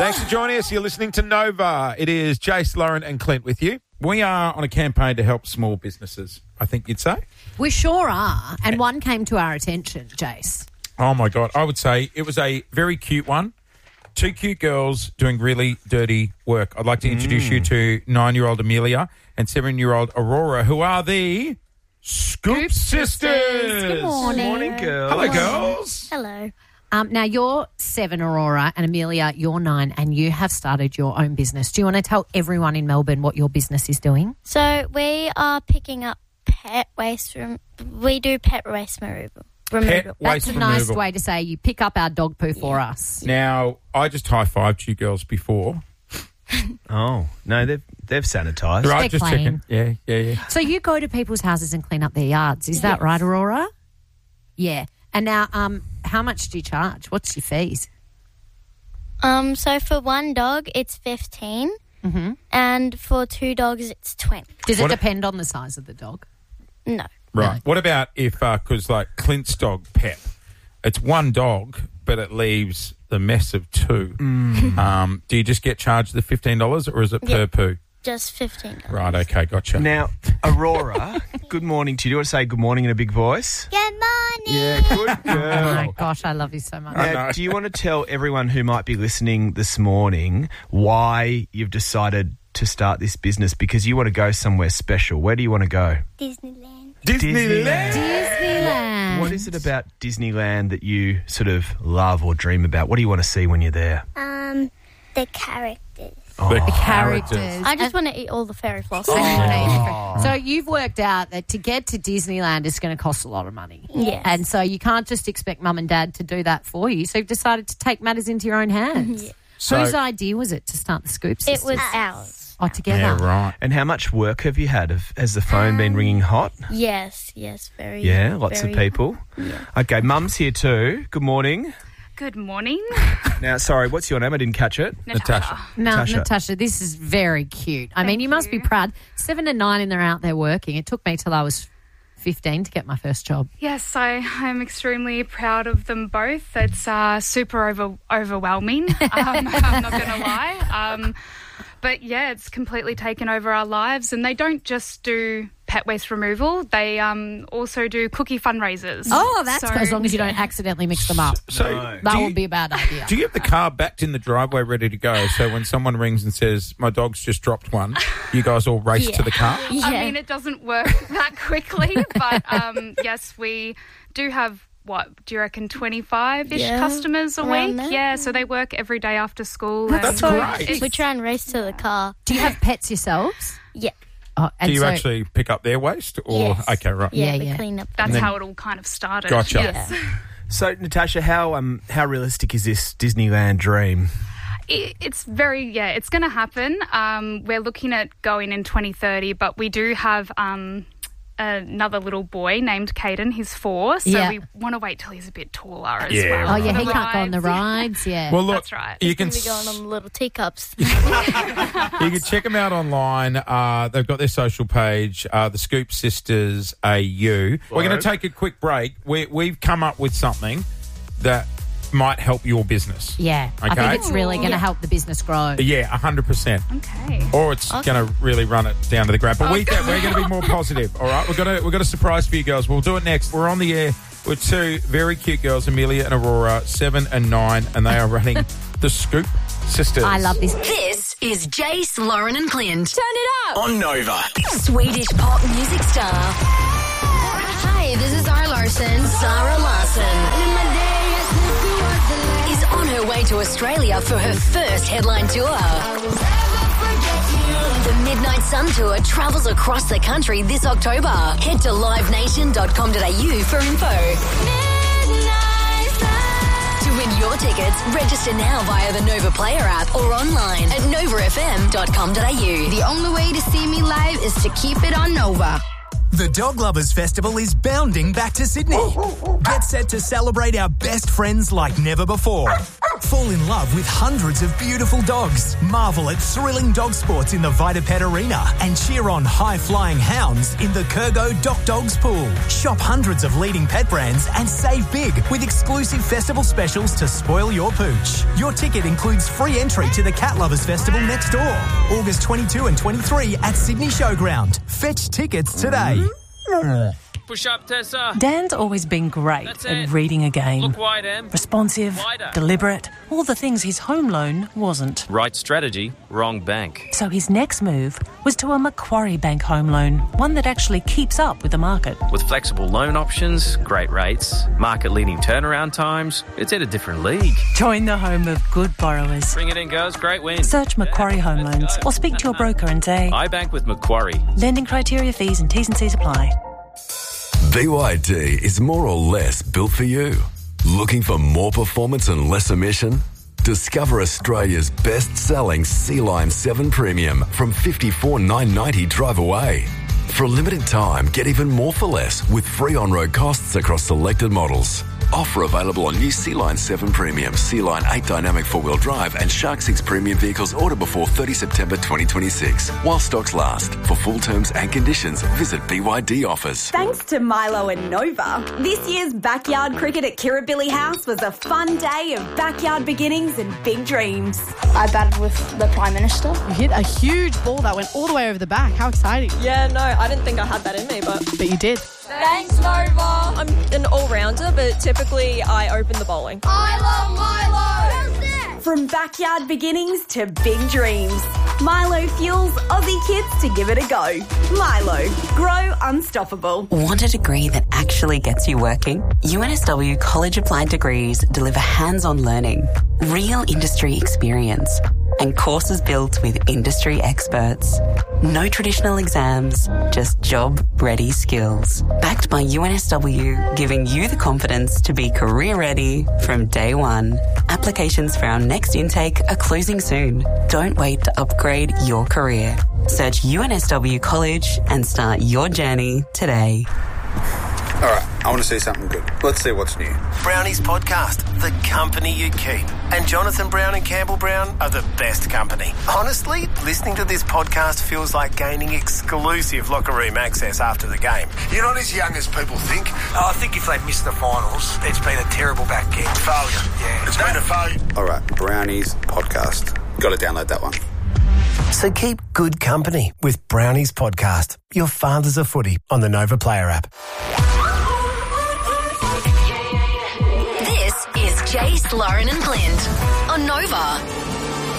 Thanks for joining us. You're listening to Nova. It is Jace, Lauren and Clint with you. We are on a campaign to help small businesses, I think you'd say. We sure are. And one came to our attention, Jace. Oh, my God. I would say it was a very cute one. 2 cute girls doing really dirty work. I'd like to introduce you to 9-year-old Amelia and 7-year-old Aurora, who are the Scoop Sisters. Good morning. Good morning, girls. Hello, girls. Hello. Now, you're 7, Aurora, and Amelia, you're 9, and you have started your own business. Do you want to tell everyone in Melbourne what your business is doing? So we are picking up pet waste we do pet waste removal. Pet waste That's a nice removal. way to say you pick up our dog poo for us. Now, I just high-fived you girls before. Oh, no, they've sanitised. They're Right, just clean. checking. Yeah. So you go to people's houses and clean up their yards. Is that right, Aurora? Yeah. And now, how much do you charge? What's your fees? So for one dog, it's 15, and for 2 dogs, it's 20. Does it depend on the size of the dog? No. Right. No. What about if, because like Clint's dog, Pep, it's one dog, but it leaves the mess of 2. Do you just get charged the $15 or is it per poo? Just $15. Right, okay, gotcha. Now, Aurora, good morning to you. Do you want to say good morning in a big voice? Good morning. Yeah, good Oh, my girl. gosh, I love you so much. I Now, know. do you want to tell everyone who might be listening this morning why you've decided to start this business? Because you want to go somewhere special. Where do you want to go? Disneyland. Disneyland. What is it about Disneyland that you sort of love or dream about? What do you want to see when you're there? The characters. The Characters. I just want to eat all the fairy floss. So you've worked out that to get to Disneyland is going to cost a lot of money. Yes. And so you can't just expect mum and dad to do that for you. So you've decided to take matters into your own hands. Yeah. So- Whose idea was it to start the Scoop It Sisters? was ours. Oh, together. Yeah, right. And how much work have you had? Has the phone been ringing hot? Yes, very. Yeah, lots very- of people. Yeah. Okay, Mum's here too. Good morning. Good morning. Now, sorry, what's your name? I didn't catch it. Natasha. No, Natasha. Natasha, this is very cute. I mean, you must be proud. 7 and 9 and they're out there working. It took me till I was 15 to get my first job. Yes, I'm extremely proud of them both. It's super overwhelming. I'm not going to lie. But yeah, it's completely taken over our lives. And they don't just do pet waste removal. They also do cookie fundraisers. Oh, that's So- good, as long as you don't accidentally mix them up. So That do would you- be a bad idea. Do you have the car backed in the driveway ready to go? So when someone rings and says, my dog's just dropped one, you guys all race to the car? Yeah. I mean, it doesn't work that quickly. But yes, we do have, what, do you reckon 25-ish Yeah, customers a around week? there. Yeah, so they work every day after school. That's and great. We try and race to the car. Do you have pets yourselves? Yeah. Oh, and Do you so- actually pick up their waste? Or Yes. Okay, right. Yeah, Yeah, we yeah. clean up. That's how it all kind of started. Gotcha. Yes. So, Natasha, how realistic is this Disneyland dream? It's it's going to happen. We're looking at going in 2030, but we do have another little boy named Caden. He's 4, so Yeah. we want to wait till he's a bit taller as Yeah, well. Oh, yeah, for he the can't go on the rides. rides, yeah. Well, look, That's right. you can We're going on the little teacups. You can check them out online. They've got their social page, the Scoop Sisters AU. We're going to take a quick break. We've come up with something that might help your business. Yeah, I Okay. think it's really going to help the business grow. Yeah, 100%. Okay. Or it's going to really run it down to the ground. But we're going to be more positive, all right? We've got a surprise for you girls. We'll do it next. We're on the air with 2 very cute girls, Amelia and Aurora, 7 and 9, and they are running the Scoop Sisters. I love this. This is Jace, Lauren and Clint. Turn it up. On Nova. Swedish pop music star. Hi, this is Zara Larson. Zara Larsson is on her way to Australia for her first headline tour. The Midnight Sun Tour travels across the country this October. Head to livenation.com.au for info. To win your tickets, register now via the Nova Player app or online at novafm.com.au. The only way to see me live is to keep it on Nova. The Dog Lovers Festival is bounding back to Sydney. Get set to celebrate our best friends like never before. Fall in love with hundreds of beautiful dogs. Marvel at thrilling dog sports in the VitaPet Arena and cheer on high-flying hounds in the Kurgo Doc Dogs Pool. Shop hundreds of leading pet brands and save big with exclusive festival specials to spoil your pooch. Your ticket includes free entry to the Cat Lovers Festival next door, August 22 and 23 at Sydney Showground. Fetch tickets today. Push up, Tessa. Dan's always been great at reading a game. Look wide, Em. Responsive, deliberate, all the things his home loan wasn't. Right strategy, wrong bank. So his next move was to a Macquarie Bank home loan, one that actually keeps up with the market. With flexible loan options, great rates, market-leading turnaround times, it's in a different league. Join the home of good borrowers. Bring it in, girls. Great win. Search Macquarie Home Loans or speak to your broker and say, I bank with Macquarie. Lending criteria, fees and T's and C's apply. BYD is more or less built for you. Looking for more performance and less emission? Discover Australia's best-selling Sea-Line 7 Premium from $54,990 drive away. For a limited time, get even more for less with free on-road costs across selected models. Offer available on new Sea-Line 7 Premium, Sea-Line 8 Dynamic 4-wheel drive and Shark 6 Premium vehicles ordered before 30 September 2026. While stocks last. For full terms and conditions, visit BYD Offers. Thanks to Milo and Nova, this year's backyard cricket at Kirribilli House was a fun day of backyard beginnings and big dreams. I batted with the Prime Minister. You hit a huge ball that went all the way over the back. How exciting. Yeah, no, I didn't think I had that in me, but you did. Thanks, Nova. I'm an all-rounder, but typically I open the bowling. I love Milo! From backyard beginnings to big dreams, Milo fuels Aussie kids to give it a go. Milo, grow unstoppable. Want a degree that actually gets you working? UNSW College Applied Degrees deliver hands-on learning, real industry experience, and courses built with industry experts. No traditional exams, just job-ready skills. Backed by UNSW, giving you the confidence to be career-ready from day one. Applications for our next intake are closing soon. Don't wait to upgrade your career. Search UNSW College and start your journey today. All right, I want to see something good. Let's see what's new. Brownie's podcast, The Company You Keep. And Jonathan Brown and Campbell Brown are the best company. Honestly, listening to this podcast feels like gaining exclusive locker room access after the game. You're not as young as people think. I think if they've missed the finals, it's been a terrible back end. Failure, yeah. It's been a failure. All right, Brownie's podcast. Got to download that one. So keep good company with Brownie's podcast. Your father's a footy on the Nova Player app. This is Jace, Lauren and Blind on Nova.